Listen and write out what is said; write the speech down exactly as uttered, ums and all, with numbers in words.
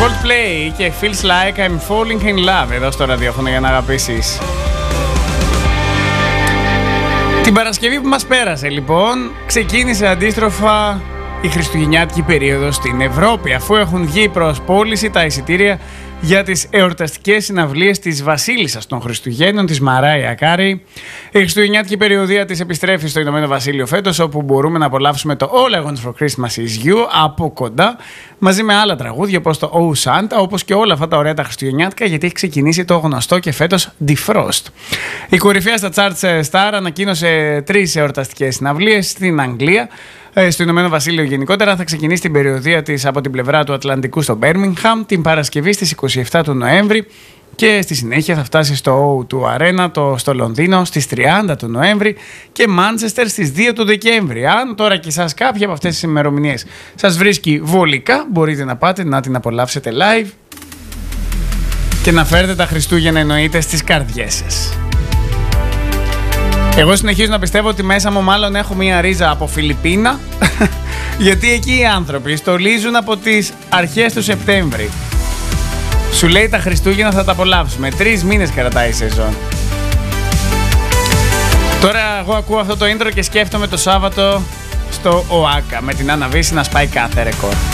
Coldplay και Feels Like I'm Falling in Love εδώ στο ραδιόφωνο για να αγαπήσεις. Την Παρασκευή που μας πέρασε λοιπόν ξεκίνησε αντίστροφα η χριστουγεννιάτικη περίοδος στην Ευρώπη, αφού έχουν βγει προς πώληση τα εισιτήρια για τις εορταστικές συναυλίες της Βασίλισσας των Χριστουγέννων, της Μαράια Κάρεϊ. Η χριστουγεννιάτικη περιοδεία της επιστρέφει στο Ηνωμένο Βασίλειο φέτος, όπου μπορούμε να απολαύσουμε το All I Want for Christmas Is You από κοντά, μαζί με άλλα τραγούδια όπως το Oh Santa, όπως και όλα αυτά τα ωραία τα χριστουγεννιάτικα, γιατί έχει ξεκινήσει το γνωστό και φέτος Defrost. Η κορυφαία στα charts Star ανακοίνωσε τρεις εορταστικές συναυλίες στην Αγγλία. Στο Ηνωμένο Βασίλειο γενικότερα θα ξεκινήσει την περιοδεία της από την πλευρά του Ατλαντικού στο Birmingham την Παρασκευή στις είκοσι επτά του Νοέμβρη και στη συνέχεια θα φτάσει στο Ο δύο Arena το, στο Λονδίνο στις τριάντα του Νοέμβρη και Μάντσεστερ στις δύο του Δεκέμβρη. Αν τώρα και εσάς κάποια από αυτές τις ημερομηνίες σας βρίσκει βολικά, μπορείτε να πάτε να την απολαύσετε live και να φέρετε τα Χριστούγεννα εννοείται στις καρδιές σας. Εγώ συνεχίζω να πιστεύω ότι μέσα μου μάλλον έχω μία ρίζα από Φιλιππίνα, γιατί εκεί οι άνθρωποι στολίζουν από τις αρχές του Σεπτέμβρη. Σου λέει τα Χριστούγεννα θα τα απολαύσουμε. Τρεις μήνες κρατάει η σεζόν. Τώρα εγώ ακούω αυτό το intro και σκέφτομαι το Σάββατο στο ΟΑΚΑ με την Άννα Βύση να σπάει κάθε ρεκόρ.